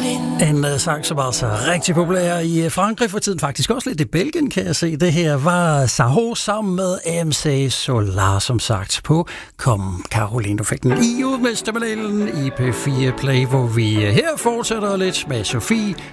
En sang, som var så rigtig populær i Frankrig for tiden, faktisk også lidt i Belgien, kan jeg se. Det her var Saho sammen med MC Solar, som sagt, på Kom Caroline. Du fik den lige ud med stemmelælen i P4 Play, hvor vi her fortsætter lidt med Sofie